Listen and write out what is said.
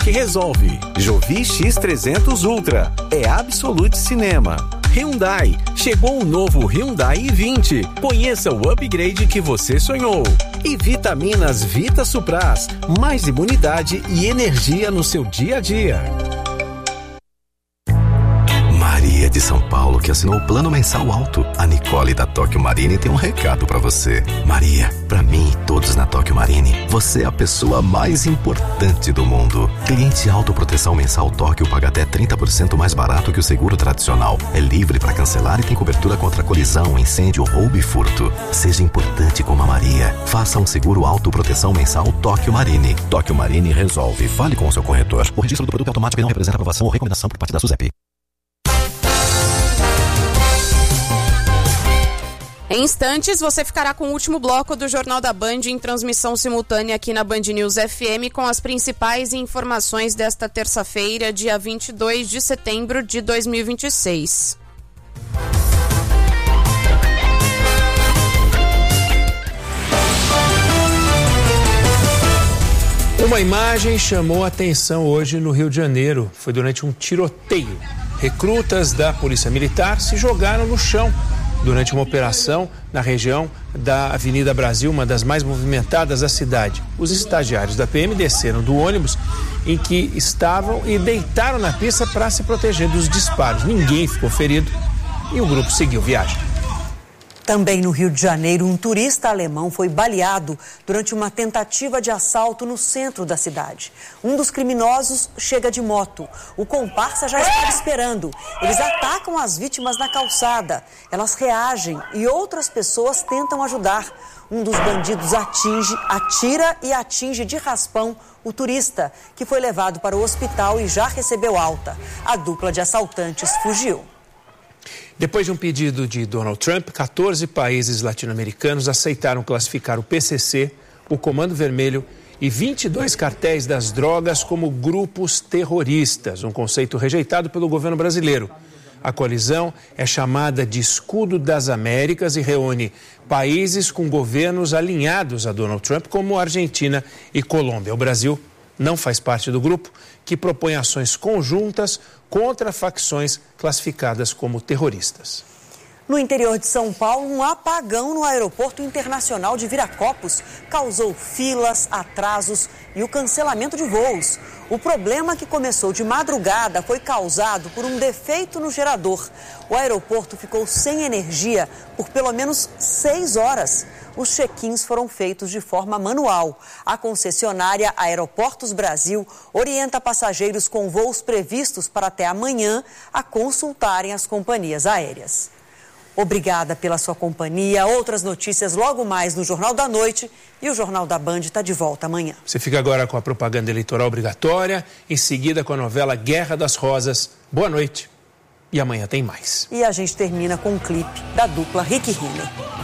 que resolve. Jovi X300 Ultra é Absolute Cinema. Hyundai, chegou o novo Hyundai i20. Conheça o upgrade que você sonhou. E Vitaminas Vita Supras, mais imunidade e energia no seu dia a dia. Maria de São Paulo, que assinou o plano mensal alto. A Nicole da Tóquio Marine tem um recado pra você. Maria, pra mim e todos na Tóquio Marine, você é a pessoa mais importante do mundo. Cliente autoproteção mensal Tóquio paga até 30% mais barato que o seguro tradicional. É livre pra cancelar e tem cobertura contra colisão, incêndio, roubo e furto. Seja importante como a Maria. Faça um seguro autoproteção mensal Tóquio Marine. Tóquio Marine resolve. Fale com o seu corretor. O registro do produto automático não representa aprovação ou recomendação por parte da SUSEP. Em instantes, você ficará com o último bloco do Jornal da Band em transmissão simultânea aqui na Band News FM com as principais informações desta terça-feira, dia 22 de setembro de 2026. Uma imagem chamou a atenção hoje no Rio de Janeiro. Foi durante um tiroteio. Recrutas da Polícia Militar se jogaram no chão durante uma operação na região da Avenida Brasil, uma das mais movimentadas da cidade. Os estagiários da PM desceram do ônibus em que estavam e deitaram na pista para se proteger dos disparos. Ninguém ficou ferido e o grupo seguiu viagem. Também no Rio de Janeiro, um turista alemão foi baleado durante uma tentativa de assalto no centro da cidade. Um dos criminosos chega de moto. O comparsa já estava esperando. Eles atacam as vítimas na calçada. Elas reagem e outras pessoas tentam ajudar. Um dos bandidos atira e atinge de raspão o turista, que foi levado para o hospital e já recebeu alta. A dupla de assaltantes fugiu. Depois de um pedido de Donald Trump, 14 países latino-americanos aceitaram classificar o PCC, o Comando Vermelho e 22 cartéis das drogas como grupos terroristas, um conceito rejeitado pelo governo brasileiro. A coalizão é chamada de Escudo das Américas e reúne países com governos alinhados a Donald Trump, como Argentina e Colômbia. O Brasil não faz parte do grupo, que propõe ações conjuntas contra facções classificadas como terroristas. No interior de São Paulo, um apagão no Aeroporto Internacional de Viracopos causou filas, atrasos e o cancelamento de voos. O problema, que começou de madrugada, foi causado por um defeito no gerador. O aeroporto ficou sem energia por pelo menos 6 horas. Os check-ins foram feitos de forma manual. A concessionária Aeroportos Brasil orienta passageiros com voos previstos para até amanhã a consultarem as companhias aéreas. Obrigada pela sua companhia. Outras notícias logo mais no Jornal da Noite, e o Jornal da Band está de volta amanhã. Você fica agora com a propaganda eleitoral obrigatória, em seguida com a novela Guerra das Rosas. Boa noite e amanhã tem mais. E a gente termina com um clipe da dupla Rick Renner.